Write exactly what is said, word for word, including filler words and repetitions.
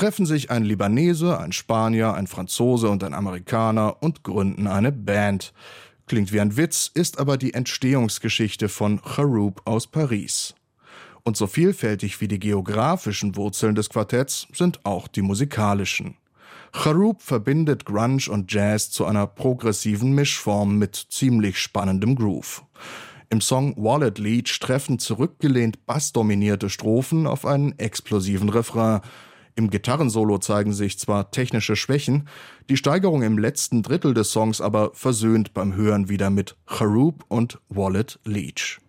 treffen sich ein Libanese, ein Spanier, ein Franzose und ein Amerikaner und gründen eine Band. Klingt wie ein Witz, ist aber die Entstehungsgeschichte von Charoop aus Paris. Und so vielfältig wie die geografischen Wurzeln des Quartetts sind auch die musikalischen. Charoop verbindet Grunge und Jazz zu einer progressiven Mischform mit ziemlich spannendem Groove. Im Song Wallet Leach treffen zurückgelehnt bassdominierte Strophen auf einen explosiven Refrain. Im Gitarrensolo zeigen sich zwar technische Schwächen, die Steigerung im letzten Drittel des Songs aber versöhnt beim Hören wieder mit Charoop und Wallet Leach.